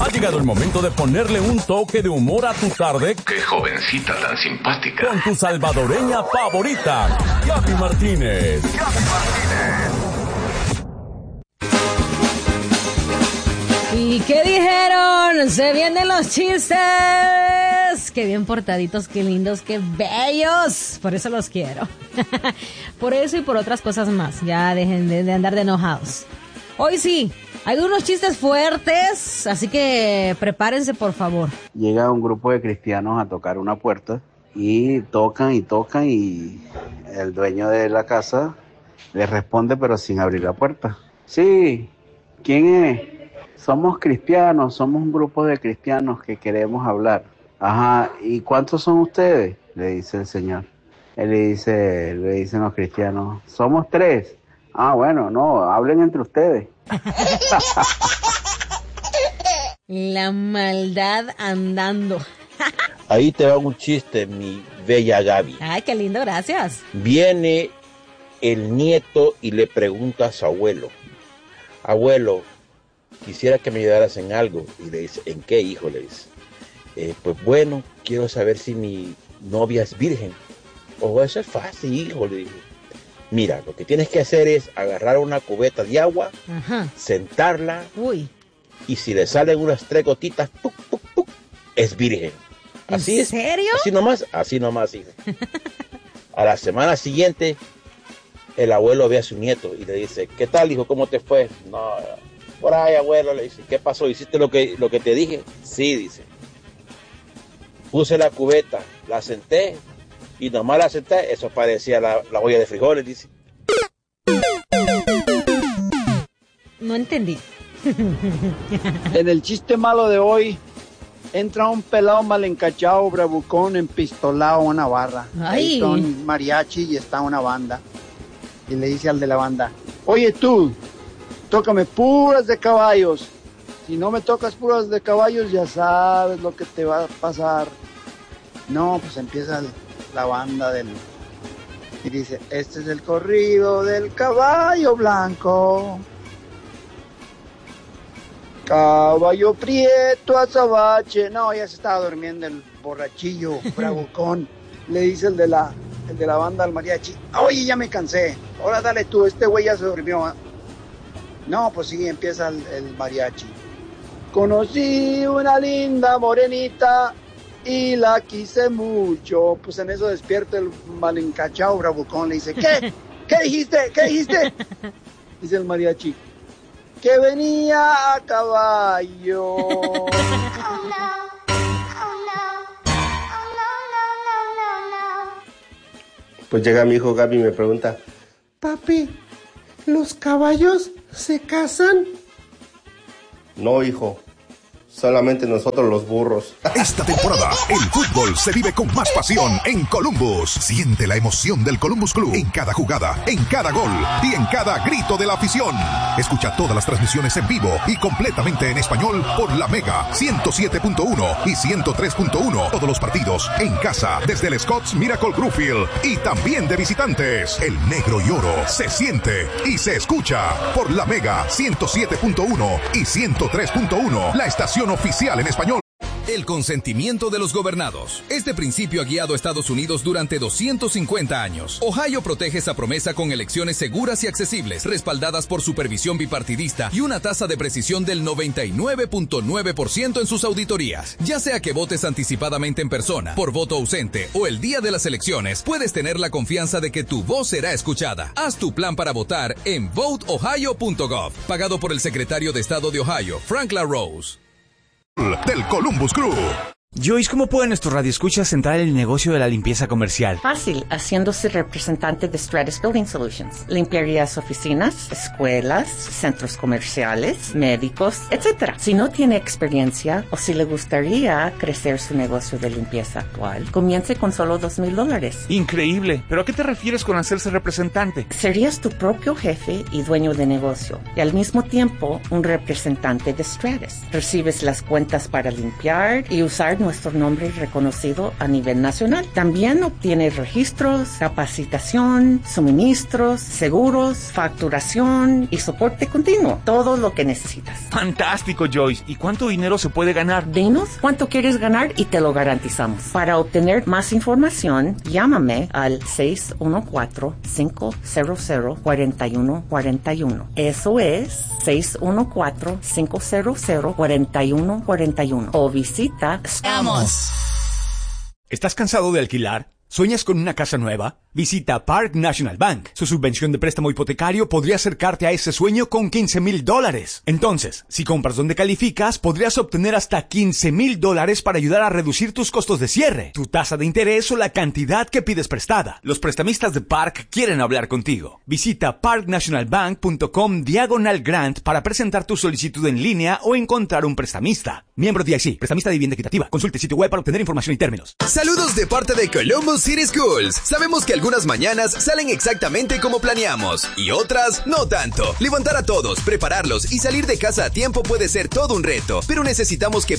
Ha llegado el momento de ponerle un toque de humor a tu tarde. ¡Qué jovencita tan simpática! Con tu salvadoreña favorita, Gaby Martínez. ¿Y qué dijeron? Se vienen los chistes. Qué bien portaditos, qué lindos, qué bellos. Por eso los quiero. Por eso y por otras cosas más. Ya dejen de andar de enojados. Hoy sí, hay unos chistes fuertes, así que prepárense, por favor. Llega un grupo de cristianos a tocar una puerta y tocan y el dueño de la casa les responde pero sin abrir la puerta. Sí, ¿quién es? Somos cristianos, somos un grupo de cristianos que queremos hablar. Ajá, ¿y cuántos son ustedes? Le dice el señor. Él le dicen los cristianos, somos 3. Ah, bueno, no, hablen entre ustedes. La maldad andando. Ahí te va un chiste, mi bella Gaby. Ay, qué lindo, gracias. Viene el nieto y le pregunta a su abuelo, abuelo, quisiera que me ayudaras en algo. Y le dice, ¿en qué, hijo? Le dice, pues bueno, quiero saber si mi novia es virgen. Oh, eso es fácil, hijo, le dije. Mira, lo que tienes que hacer es agarrar una cubeta de agua, sentarla, y si le salen unas 3 gotitas, ¡puc, puc, puc!, es virgen. Así es. ¿En serio? Así nomás, hijo. A la semana siguiente, el abuelo ve a su nieto y le dice, ¿qué tal, hijo? ¿Cómo te fue? No, por ahí, abuelo, le dice, ¿qué pasó? ¿Hiciste lo que te dije? Sí, dice. Puse la cubeta, la senté, y nomás la senté, eso parecía la olla de frijoles, dice. No entendí. En el chiste malo de hoy, entra un pelado mal encachado, bravucón, empistolado a una barra. Ahí está un mariachi y está una banda. Y le dice al de la banda, oye tú, tócame puras de caballos. Si no me tocas puras de caballos, ya sabes lo que te va a pasar. No, pues empieza la banda y dice, este es el corrido del caballo blanco. Caballo prieto azabache. No, ya se estaba durmiendo el borrachillo, bravucón. Le dice el de la banda al mariachi, oye, ya me cansé, ahora dale tú, este güey ya se durmió. No, pues sí, empieza el mariachi. Conocí una linda morenita y la quise mucho. Pues en eso despierta el mal encachado bravucón, le dice, ¿qué? ¿Qué dijiste? ¿Qué dijiste? Dice el mariachi, que venía a caballo. Pues llega mi hijo Gaby y me pregunta, papi, ¿los caballos se casan? No, hijo, solamente nosotros los burros. Esta temporada, el fútbol se vive con más pasión en Columbus. Siente la emoción del Columbus Club en cada jugada, en cada gol y en cada grito de la afición. Escucha todas las transmisiones en vivo y completamente en español por la Mega 107.1 y 103.1. Todos los partidos en casa desde el Scotts Miracle Grove y también de visitantes. El negro y oro se siente y se escucha por la Mega 107.1 y 103.1. La estación oficial en español. El consentimiento de los gobernados. Este principio ha guiado a Estados Unidos durante 250 años. Ohio protege esa promesa con elecciones seguras y accesibles, respaldadas por supervisión bipartidista y una tasa de precisión del 99.9% en sus auditorías. Ya sea que votes anticipadamente en persona, por voto ausente o el día de las elecciones, puedes tener la confianza de que tu voz será escuchada. Haz tu plan para votar en voteohio.gov, pagado por el secretario de Estado de Ohio, Frank LaRose. Del Columbus Crew. Joyce, ¿cómo puede nuestro radioescuchas entrar en el negocio de la limpieza comercial? Fácil, haciéndose representante de Stratus Building Solutions. Limpiarías oficinas, escuelas, centros comerciales, médicos, etc. Si no tiene experiencia o si le gustaría crecer su negocio de limpieza actual, comience con solo $2,000. Increíble, ¿pero a qué te refieres con hacerse representante? Serías tu propio jefe y dueño de negocio, y al mismo tiempo un representante de Stratus. Recibes las cuentas para limpiar y usar nuestro nombre reconocido a nivel nacional. También obtiene registros, capacitación, suministros, seguros, facturación y soporte continuo. Todo lo que necesitas. Fantástico, Joyce. ¿Y cuánto dinero se puede ganar? Dinos cuánto quieres ganar y te lo garantizamos. Para obtener más información, llámame al 614-500-4141. Eso es 614-500-4141. O visita Vamos. ¿Estás cansado de alquilar? ¿Sueñas con una casa nueva? Visita Park National Bank. Su subvención de préstamo hipotecario podría acercarte a ese sueño con $15,000. Entonces, si compras donde calificas, podrías obtener hasta $15,000 para ayudar a reducir tus costos de cierre, tu tasa de interés o la cantidad que pides prestada. Los prestamistas de Park quieren hablar contigo. Visita parknationalbank.com/grant para presentar tu solicitud en línea o encontrar un prestamista. Miembro DIC, prestamista de vivienda equitativa. Consulte el sitio web para obtener información y términos. Saludos de parte de Columbus City Schools. Sabemos que algunas mañanas salen exactamente como planeamos y otras no tanto. Levantar a todos, prepararlos y salir de casa a tiempo puede ser todo un reto, pero necesitamos que